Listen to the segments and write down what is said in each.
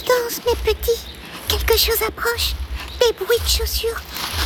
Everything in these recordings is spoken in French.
Prudence, mes petits. Quelque chose approche. Des bruits de chaussures.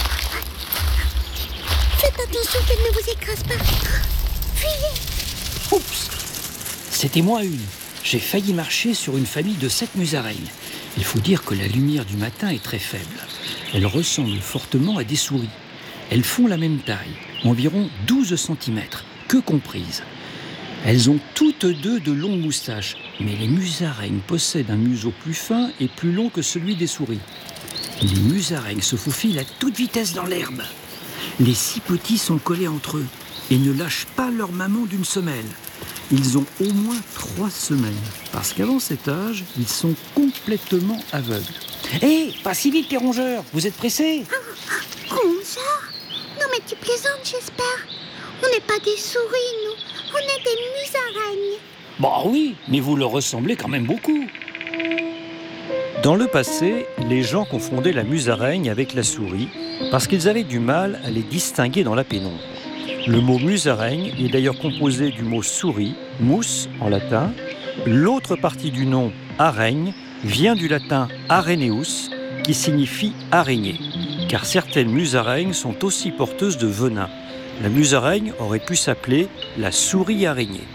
Faites attention qu'elle ne vous écrase pas. Fuyez. Oups! C'était moi une. J'ai failli marcher sur une famille de 7 musaraignes. Il faut dire que la lumière du matin est très faible. Elles ressemblent fortement à des souris. Elles font la même taille, environ 12 cm, queue comprise. Elles ont toutes deux de longues moustaches, mais les musaraignes possèdent un museau plus fin et plus long que celui des souris. Les musaraignes se faufilent à toute vitesse dans l'herbe. Les 6 petits sont collés entre eux et ne lâchent pas leur maman d'une semelle. Ils ont au moins 3 semaines, parce qu'avant cet âge, ils sont complètement aveugles. Hé, pas si vite les rongeurs, vous êtes pressés? Rongeurs? Non mais tu plaisantes, j'espère. On n'est pas des souris, nous. On est des musaraignes. Bah oui, mais vous leur ressemblez quand même beaucoup. Dans le passé, les gens confondaient la musaraigne avec la souris parce qu'ils avaient du mal à les distinguer dans la pénombre. Le mot musaraigne est d'ailleurs composé du mot souris, mus en latin. L'autre partie du nom, araigne, vient du latin areneus, qui signifie araignée, car certaines musaraignes sont aussi porteuses de venin. La musaraigne aurait pu s'appeler la souris araignée.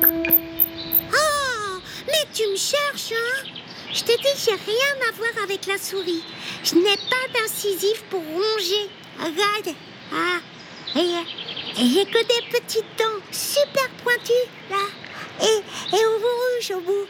Oh, mais tu me cherches, hein? Je t'ai dit, j'ai rien à voir avec la souris. Je n'ai pas d'incisif pour ronger. Regarde. Ah, et j'ai que des petites dents super pointues, là. Et rouge au bout.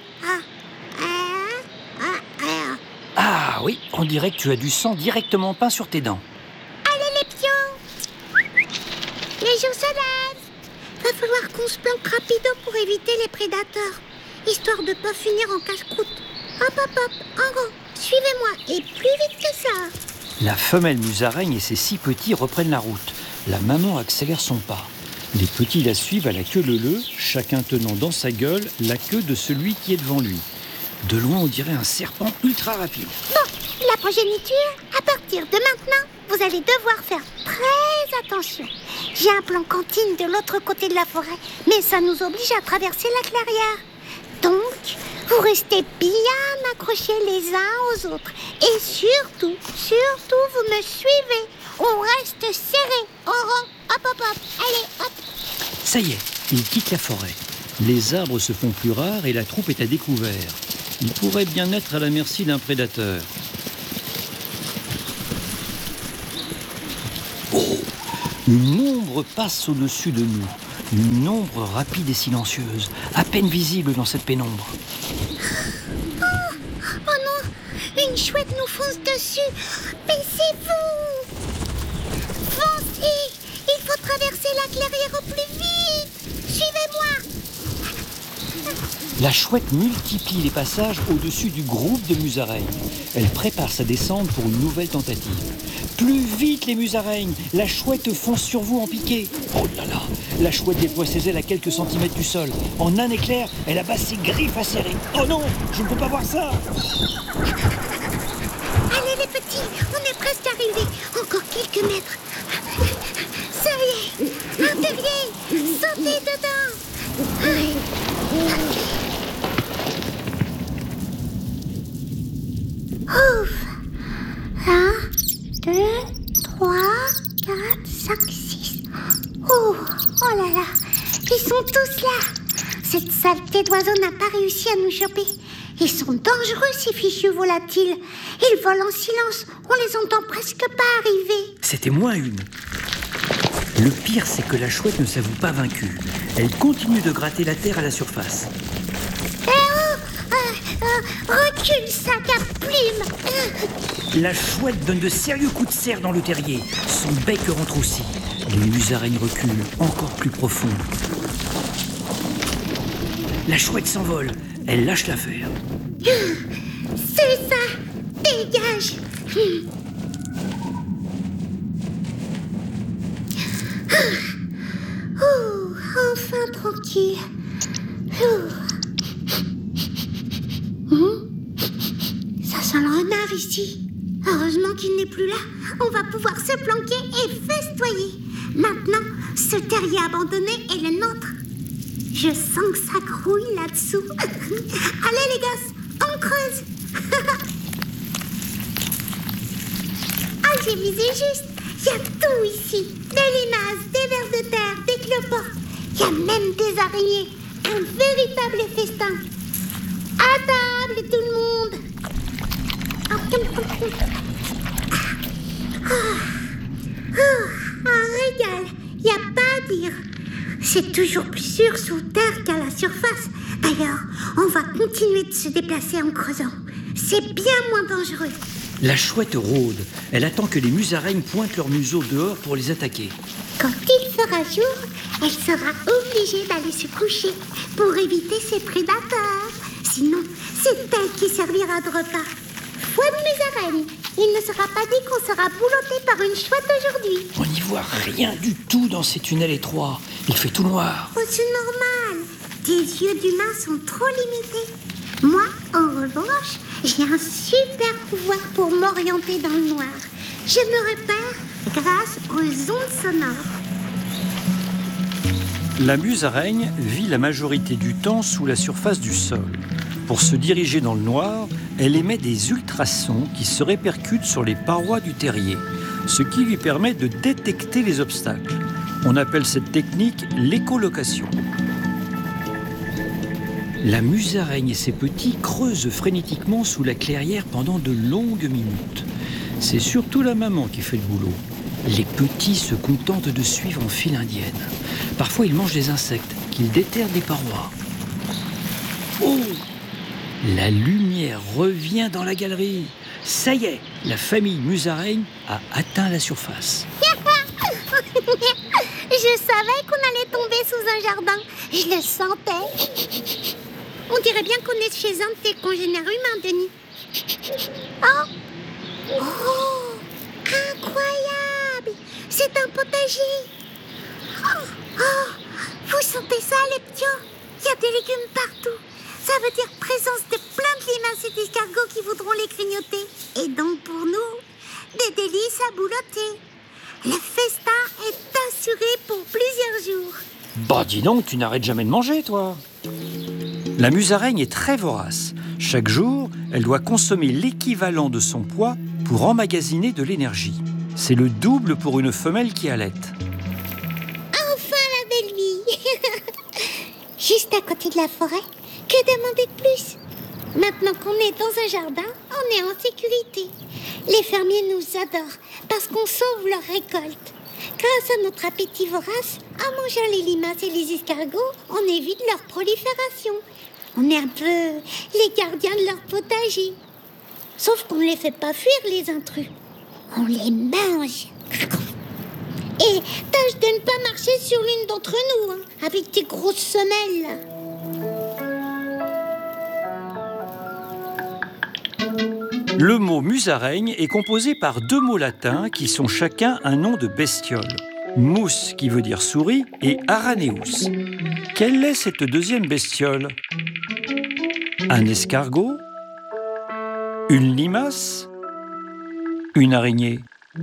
Ah oui, on dirait que tu as du sang directement peint sur tes dents. Allez les pions! Les jours se lèvent. Va falloir qu'on se planque rapido pour éviter les prédateurs, histoire de pas finir en casse-croûte. Hop, en rond, suivez-moi, et plus vite que ça. La femelle musaraigne et ses 6 petits reprennent la route. La maman accélère son pas. Les petits la suivent à la queue leu-leu, chacun tenant dans sa gueule la queue de celui qui est devant lui. De loin, on dirait un serpent ultra rapide. Bon, la progéniture, à partir de maintenant, vous allez devoir faire très attention. J'ai un plan cantine de l'autre côté de la forêt, mais ça nous oblige à traverser la clairière. Donc, vous restez bien accrochés les uns aux autres. Et surtout, vous me suivez. On reste serré, en rang, hop, allez, hop. Ça y est, ils quittent la forêt. Les arbres se font plus rares et la troupe est à découvert. Ils pourraient bien être à la merci d'un prédateur. Oh! Une ombre passe au-dessus de nous. Une ombre rapide et silencieuse, à peine visible dans cette pénombre. Oh non, une chouette nous fonce dessus. Baissez-vous. Foncez. Il faut traverser la clairière au plus vite. Suivez-moi. La chouette multiplie les passages au-dessus du groupe de musaraignes. Elle prépare sa descente pour une nouvelle tentative. Plus vite les musaraignes, la chouette fonce sur vous en piqué. Oh là là, la chouette déploie ses ailes à quelques centimètres du sol. En un éclair, elle abat ses griffes acérées. Oh non, je ne peux pas voir ça. Allez les petits, on est presque arrivés. Encore quelques mètres. Ça y est, un terrier, sautez dedans. Ouf. 1, 2, 3, 4, 5, 6. Oh là là, ils sont tous là. Cette saleté d'oiseau n'a pas réussi à nous choper. Ils sont dangereux, ces fichus volatiles. Ils volent en silence, on les entend presque pas arriver. C'était moins une. Le pire, c'est que la chouette ne s'avoue pas vaincue. Elle continue de gratter la terre à la surface. Recule, sac à plumes. La chouette donne de sérieux coups de serre dans le terrier. Son bec rentre aussi. Les musaraignes reculent encore plus profond. La chouette s'envole. Elle lâche l'affaire. C'est ça. Dégage. Enfin tranquille. Ça sent le renard ici. Heureusement qu'il n'est plus là. On va pouvoir se planquer et festoyer. Maintenant, ce terrier abandonné est le nôtre. Je sens que ça grouille là-dessous. Allez les gosses, on creuse. Ah, j'ai visé juste. Il y a tout ici. Des limaces, des vers de terre, des cloportes. Il y a même des araignées. Un véritable festin. À table, tout le monde. Un régal. Il n'y a pas à dire. C'est toujours plus sûr sous terre qu'à la surface. D'ailleurs, on va continuer de se déplacer en creusant. C'est bien moins dangereux. La chouette rôde. Elle attend que les musaraignes pointent leur museau dehors pour les attaquer. Quand il fera jour, elle sera obligée d'aller se coucher pour éviter ses prédateurs. Sinon, c'est elle qui servira de repas. Foi de musaraignes, il ne sera pas dit qu'on sera boulotté par une chouette aujourd'hui. On n'y voit rien du tout dans ces tunnels étroits. Il fait tout noir. Oh, c'est normal. Tes yeux d'humain sont trop limités. Moi, en revanche, j'ai un super pouvoir pour m'orienter dans le noir. Je me repère grâce aux ondes sonores. La musaraigne vit la majorité du temps sous la surface du sol. Pour se diriger dans le noir, elle émet des ultrasons qui se répercutent sur les parois du terrier, ce qui lui permet de détecter les obstacles. On appelle cette technique l'écholocation. La musaraigne et ses petits creusent frénétiquement sous la clairière pendant de longues minutes. C'est surtout la maman qui fait le boulot. Les petits se contentent de suivre en file indienne. Parfois, ils mangent des insectes qu'ils déterrent des parois. Oh! La lumière revient dans la galerie. Ça y est, la famille musaraigne a atteint la surface. Je savais qu'on allait tomber sous un jardin. Je le sentais. On dirait bien qu'on est chez un de tes congénères humains, Denis. Oh, incroyable! C'est un potager. Vous sentez ça, les petits? Il y a des légumes partout. Ça veut dire présence de plein de limaces et d'escargots qui voudront les grignoter. Et donc pour nous, des délices à boulotter. Le festin est assuré pour plusieurs jours. Bah dis donc, tu n'arrêtes jamais de manger, toi. La musaraigne est très vorace. Chaque jour, elle doit consommer l'équivalent de son poids pour emmagasiner de l'énergie. C'est le double pour une femelle qui allaite. Enfin la belle vie. Juste à côté de la forêt, que demander de plus? Maintenant qu'on est dans un jardin, on est en sécurité. Les fermiers nous adorent parce qu'on sauve leur récolte. Grâce à notre appétit vorace, en mangeant les limaces et les escargots, on évite leur prolifération. On est un peu les gardiens de leur potager. Sauf qu'on ne les fait pas fuir, les intrus. On les mange. Et tâche de ne pas marcher sur l'une d'entre nous, hein, avec tes grosses semelles. Le mot musaraigne est composé par deux mots latins qui sont chacun un nom de bestiole. Mus, qui veut dire souris, et araneus. Quelle est cette deuxième bestiole? Un escargot? Une limace? Une araignée?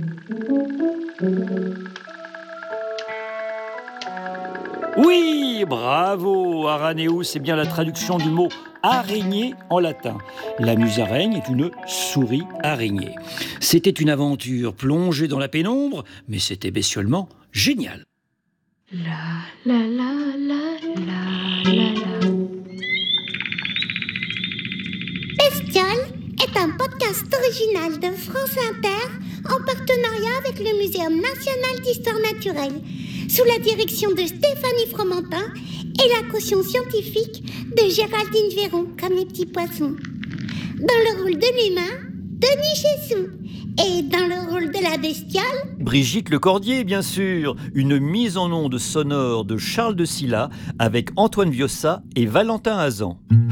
Oui, bravo, araneus, c'est bien la traduction du mot araignée en latin. La musaraigne est une souris araignée. C'était une aventure plongée dans la pénombre, mais c'était bestiolement génial. La la la la la la la. Bestiole est un podcast original de France Inter en partenariat avec le Muséum national d'histoire naturelle, sous la direction de Stéphanie Fromentin et la caution scientifique de Géraldine Véron, comme les petits poissons. Dans le rôle de l'humain, Denis Chessou. Et dans le rôle de la bestiole, Brigitte Lecordier, bien sûr. Une mise en onde sonore de Charles de Silla avec Antoine Viossa et Valentin Hazan.